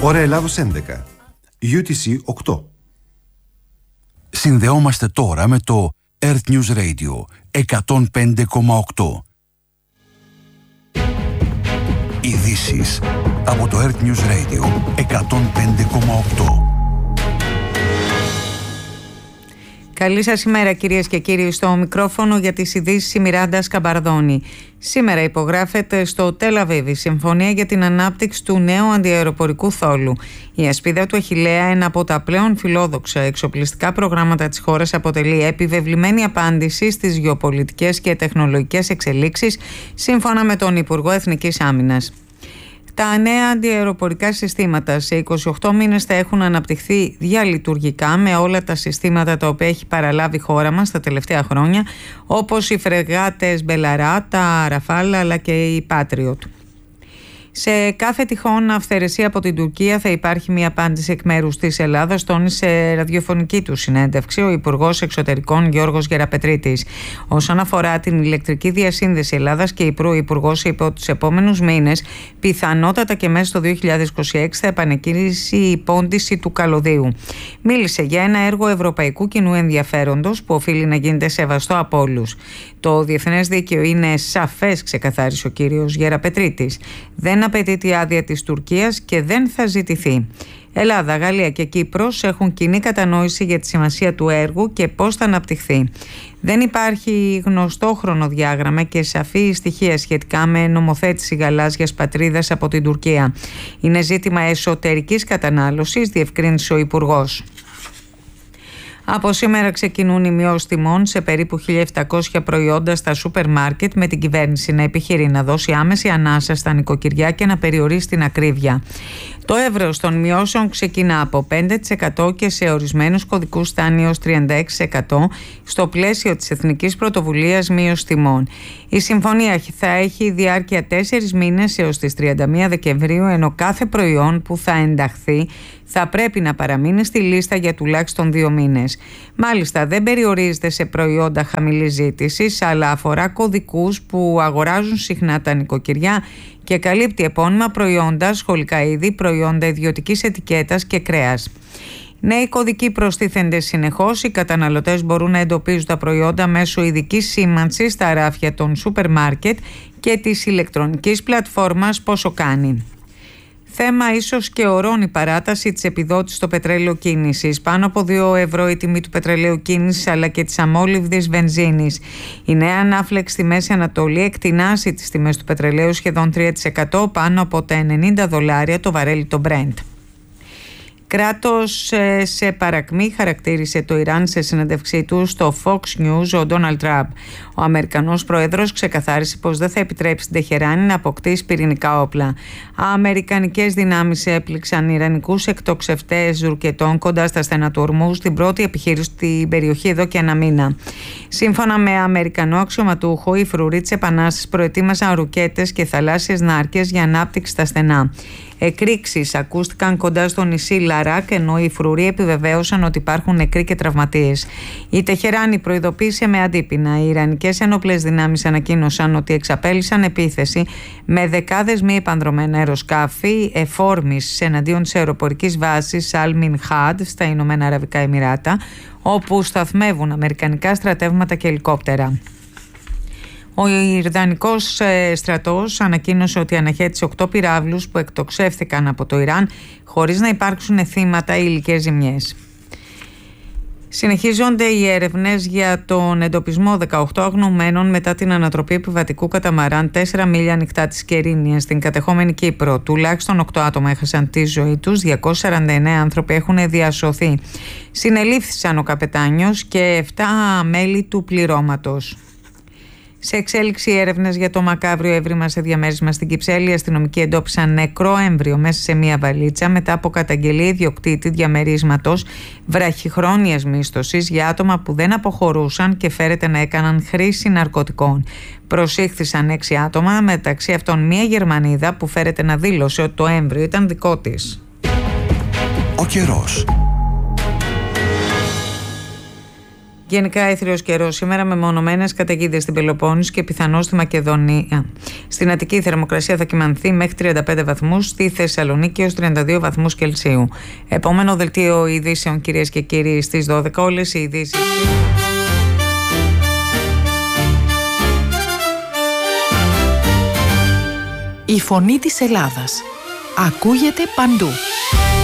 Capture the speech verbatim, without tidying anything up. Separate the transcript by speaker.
Speaker 1: Ώρα Ελλάδος έντεκα, γιου τι σι οκτώ.
Speaker 2: Συνδεόμαστε τώρα με το Earth News Radio εκατόν πέντε κόμμα οκτώ. Ειδήσεις από το Earth News Radio εκατόν πέντε κόμμα οκτώ.
Speaker 3: Καλή σας ημέρα κυρίες και κύριοι, στο μικρόφωνο για τις ειδήσεις η Μιράντα Σκαμπαρδόνη. Σήμερα υπογράφεται στο Τελ Αβίβ η συμφωνία για την ανάπτυξη του νέου αντιαεροπορικού θόλου. Η ασπίδα του Αχιλλέα, ένα από τα πλέον φιλόδοξα εξοπλιστικά προγράμματα της χώρας, αποτελεί επιβεβλημένη απάντηση στις γεωπολιτικές και τεχνολογικές εξελίξεις, σύμφωνα με τον Υπουργό Εθνικής Άμυνας. Τα νέα αντιαεροπορικά συστήματα σε είκοσι οκτώ μήνες θα έχουν αναπτυχθεί διαλειτουργικά με όλα τα συστήματα τα οποία έχει παραλάβει η χώρα μας τα τελευταία χρόνια, όπως οι φρεγάτες Μπελαρά, τα Ραφάλ αλλά και η Patriot. Σε κάθε τυχόν αυθαιρεσία από την Τουρκία θα υπάρχει μια απάντηση εκ μέρους της Ελλάδας, τόνισε ραδιοφωνική του συνέντευξη ο Υπουργός Εξωτερικών Γιώργος Γεραπετρίτης. Όσον αφορά την ηλεκτρική διασύνδεση Ελλάδας και Κύπρου, ο Υπουργός είπε ότι τους επόμενους μήνες, πιθανότατα και μέσα στο δύο χιλιάδες είκοσι έξι, θα επανεκκίνησει η πόντιση του καλωδίου. Μίλησε για ένα έργο ευρωπαϊκού κοινού ενδιαφέροντος που οφείλει να γίνεται σεβαστό από όλους. Το διεθνές δίκαιο είναι σαφές, ξεκαθάρισε ο κύριος Γεραπετρίτης. Δεν απαιτείται η άδεια της Τουρκίας και δεν θα ζητηθεί. Ελλάδα, Γαλλία και Κύπρος έχουν κοινή κατανόηση για τη σημασία του έργου και πώς θα αναπτυχθεί. Δεν υπάρχει γνωστό χρονοδιάγραμμα και σαφή στοιχεία σχετικά με νομοθέτηση γαλάζιας πατρίδας από την Τουρκία. Είναι ζήτημα εσωτερικής κατανάλωσης, διευκρίνησε ο Υπουργός. Από σήμερα ξεκινούν οι μειώσεις τιμών σε περίπου χίλια επτακόσια προϊόντα στα σούπερ μάρκετ, με την κυβέρνηση να επιχειρεί να δώσει άμεση ανάσα στα νοικοκυριά και να περιορίσει την ακρίβεια. Το εύρος των μειώσεων ξεκινά από πέντε τοις εκατό και σε ορισμένους κωδικούς φτάνει ως τριάντα έξι τοις εκατό στο πλαίσιο της Εθνικής Πρωτοβουλίας Μείωσης Τιμών. Η συμφωνία θα έχει διάρκεια τέσσερις μήνες έως τις τριάντα μία Δεκεμβρίου, ενώ κάθε προϊόν που θα ενταχθεί θα πρέπει να παραμείνει στη λίστα για τουλάχιστον δύο μήνες. Μάλιστα, δεν περιορίζεται σε προϊόντα χαμηλής ζήτησης, αλλά αφορά κωδικούς που αγοράζουν συχνά τα νοικοκυριά και καλύπτει επώνυμα προϊόντα, σχολικά είδη, προϊόντα ιδιωτικής ετικέτας και κρέας. Νέοι κωδικοί προστίθενται συνεχώς. Οι καταναλωτές μπορούν να εντοπίζουν τα προϊόντα μέσω ειδικής σήμανσης στα ράφια των σούπερ μάρκετ και της ηλεκτρονικής πλατφόρμας Πόσο Κάνει. Θέμα ίσως και ορών η παράταση της επιδότησης στο πετρέλαιο κίνησης. Πάνω από δύο ευρώ η τιμή του πετρελαίου κίνησης αλλά και της αμόλυβδης βενζίνης. Η νέα ανάφλεξη στη Μέση Ανατολή εκτινάσει τις τιμές του πετρελαίου σχεδόν τρία τοις εκατό, πάνω από τα ενενήντα δολάρια το βαρέλι το Brent. Κράτος σε παρακμή, χαρακτήρισε το Ιράν σε συνέντευξή του στο Fox News ο Ντόναλντ Τραμπ. Ο Αμερικανός πρόεδρος ξεκαθάρισε πως δεν θα επιτρέψει την Τεχεράνη να αποκτήσει πυρηνικά όπλα. Αμερικανικές δυνάμεις έπληξαν ιρανικούς εκτοξευτές ρουκετών κοντά στα στενά του Ορμούζ, στην πρώτη επιχείρηση στην περιοχή εδώ και ένα μήνα. Σύμφωνα με Αμερικανό αξιωματούχο, οι φρουροί της Επανάστασης προετοίμασαν ρουκέτες και θαλάσσιες νάρκες για ανάπτυξη στα στενά. Εκρήξεις ακούστηκαν κοντά στο νησί Λαράκ, ενώ οι φρουροί επιβεβαίωσαν ότι υπάρχουν νεκροί και τραυματίες. Η Τεχεράνη προειδοποίησε με αντίπεινα. Οι ιρανικές ενόπλες δυνάμεις ανακοίνωσαν ότι εξαπέλυσαν επίθεση με δεκάδες μη επανδρομένα αεροσκάφη εφόρμης εναντίον της αεροπορικής βάσης Αλ-Μιν Χαντ στα Ηνωμένα Αραβικά Εμιράτα, όπου σταθμεύουν αμερικανικά στρατεύματα και ελικόπτερα. Ο Ιρδανικός στρατός ανακοίνωσε ότι αναχέτησε οκτώ πυράβλους που εκτοξεύθηκαν από το Ιράν χωρίς να υπάρξουν θύματα ή υλικές ζημιές. Συνεχίζονται οι έρευνες για τον εντοπισμό δεκαοκτώ αγνοωμένων μετά την ανατροπή επιβατικού καταμαράν τέσσερα μίλια ανοιχτά της Κερίνιας στην κατεχόμενη Κύπρο. Τουλάχιστον οκτώ άτομα έχασαν τη ζωή τους, διακόσιοι σαράντα εννέα άνθρωποι έχουν διασωθεί. Συνελήφθησαν ο καπετάνιος και επτά μέλη του πληρώματος. Σε εξέλιξη έρευνες για το μακάβριο έβριμα σε διαμέρισμα στην Κυψέλη, οι αστυνομικοί εντόπισαν νεκρό έμβριο μέσα σε μία βαλίτσα μετά από καταγγελία ιδιοκτήτη διαμερίσματος βραχυχρόνιας μίσθωσης για άτομα που δεν αποχωρούσαν και φέρεται να έκαναν χρήση ναρκωτικών. Προσήχθησαν έξι άτομα, μεταξύ αυτών μία Γερμανίδα που φέρεται να δήλωσε ότι το έμβριο ήταν δικό της.
Speaker 2: Ο καιρός.
Speaker 3: Γενικά έθριος καιρός σήμερα με μονομένες καταιγίδες στην Πελοπόννησο και πιθανώς στη Μακεδονία. Στην Αττική η θερμοκρασία θα κυμανθεί μέχρι τριάντα πέντε βαθμούς, στη Θεσσαλονίκη έως τριάντα δύο βαθμούς Κελσίου. Επόμενο δελτίο ειδήσεων, κυρίες και κύριοι, στις δώδεκα. Όλες οι ειδήσεις.
Speaker 4: Η φωνή της Ελλάδας ακούγεται παντού.